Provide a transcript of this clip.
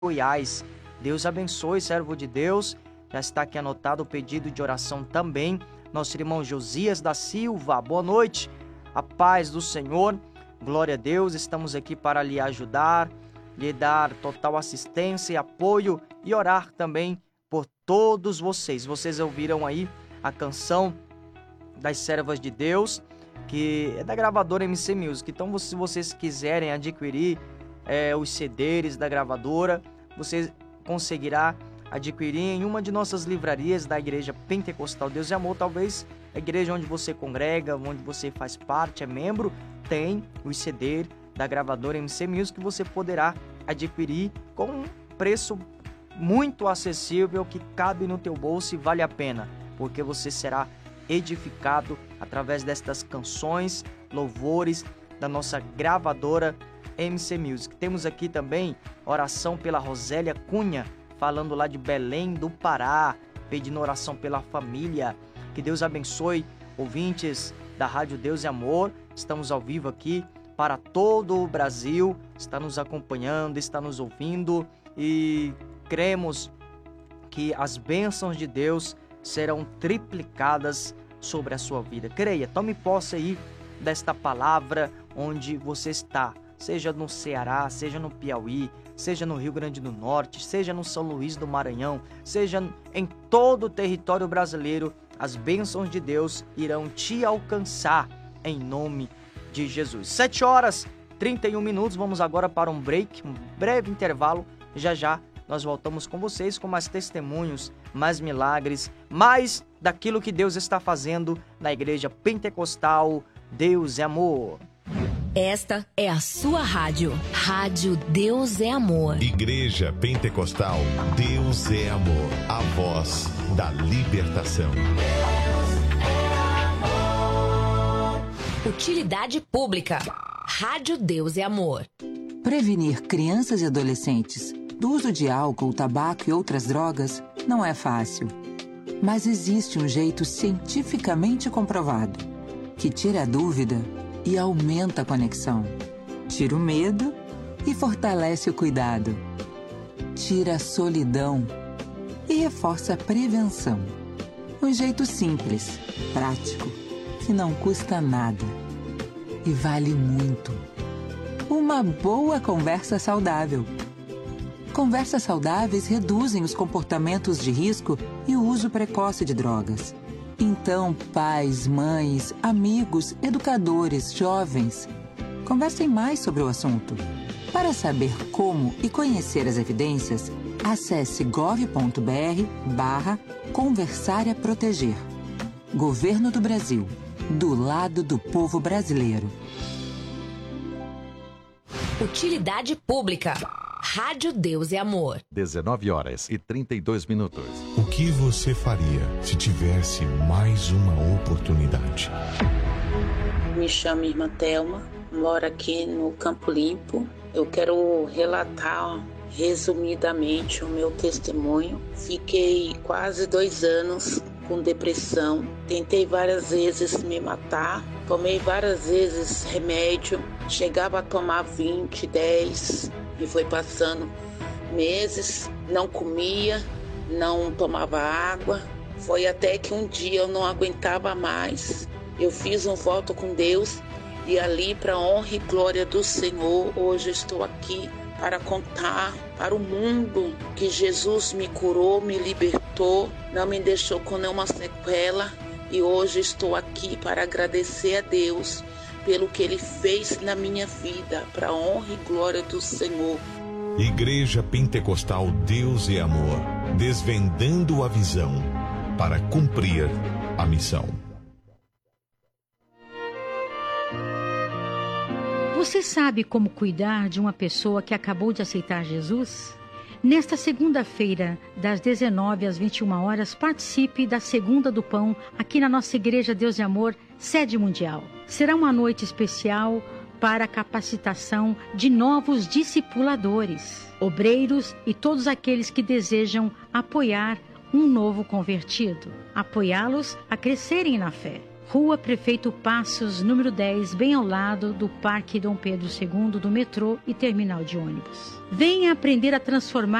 Goiás. Deus abençoe, servo de Deus. Já está aqui anotado o pedido de oração também. Nosso irmão Josias da Silva, boa noite. A paz do Senhor, glória a Deus. Estamos aqui para lhe ajudar, lhe dar total assistência e apoio e orar também por todos vocês. Vocês ouviram aí a canção das servas de Deus, que é da gravadora MC Music. Então, se vocês quiserem adquirir os CDs da gravadora, você conseguirá adquirir em uma de nossas livrarias da Igreja Pentecostal Deus e Amor. Talvez a igreja onde você congrega, onde você faz parte, é membro, tem os CD da gravadora MC Music que você poderá adquirir com um preço muito acessível que cabe no teu bolso e vale a pena, porque você será edificado através destas canções, louvores da nossa gravadora MC Music. Temos aqui também oração pela Rosélia Cunha, falando lá de Belém do Pará, pedindo oração pela família. Que Deus abençoe, ouvintes da Rádio Deus e Amor. Estamos ao vivo aqui para todo o Brasil, está nos acompanhando, está nos ouvindo e cremos que as bênçãos de Deus serão triplicadas sobre a sua vida. Creia, tome posse aí desta palavra onde você está, seja no Ceará, seja no Piauí, seja no Rio Grande do Norte, seja no São Luís do Maranhão, seja em todo o território brasileiro, as bênçãos de Deus irão te alcançar em nome de Jesus. 7h31, vamos agora para um break, um breve intervalo. Já já nós voltamos com vocês com mais testemunhos, mais milagres, mais daquilo que Deus está fazendo na Igreja Pentecostal Deus é Amor. Esta é a sua rádio. Rádio Deus é Amor. Igreja Pentecostal Deus é Amor. A voz da libertação. Deus é amor. Utilidade pública. Rádio Deus é Amor. Prevenir crianças e adolescentes do uso de álcool, tabaco e outras drogas não é fácil. Mas existe um jeito cientificamente comprovado que tira a dúvida e aumenta a conexão. Tira o medo e fortalece o cuidado. Tira a solidão e reforça a prevenção. Um jeito simples, prático, que não custa nada e vale muito. Uma boa conversa saudável. Conversas saudáveis reduzem os comportamentos de risco e o uso precoce de drogas. Então, pais, mães, amigos, educadores, jovens, conversem mais sobre o assunto. Para saber como e conhecer as evidências, acesse gov.br/conversar é proteger. Governo do Brasil, do lado do povo brasileiro. Utilidade pública. Rádio Deus é Amor. 19h32. O que você faria se tivesse mais uma oportunidade? Me chamo Irmã Thelma, moro aqui no Campo Limpo. Eu quero relatar resumidamente o meu testemunho. Fiquei quase 2 anos com depressão. Tentei várias vezes me matar. Tomei várias vezes remédio. Chegava a tomar 20, 10... E foi passando meses, não comia, não tomava água. Foi até que um dia eu não aguentava mais. Eu fiz um voto com Deus e ali, para a honra e glória do Senhor, hoje estou aqui para contar para o mundo que Jesus me curou, me libertou, não me deixou com nenhuma sequela. E hoje estou aqui para agradecer a Deus pelo que Ele fez na minha vida, para a honra e glória do Senhor. Igreja Pentecostal Deus é Amor, desvendando a visão para cumprir a missão. Você sabe como cuidar de uma pessoa que acabou de aceitar Jesus? Nesta segunda-feira, das 19 às 21 horas, participe da Segunda do Pão aqui na nossa Igreja Deus e Amor, sede mundial. Será uma noite especial para a capacitação de novos discipuladores, obreiros e todos aqueles que desejam apoiar um novo convertido, apoiá-los a crescerem na fé. Rua Prefeito Passos, número 10, bem ao lado do Parque Dom Pedro II, do metrô e terminal de ônibus. Venha aprender a transformar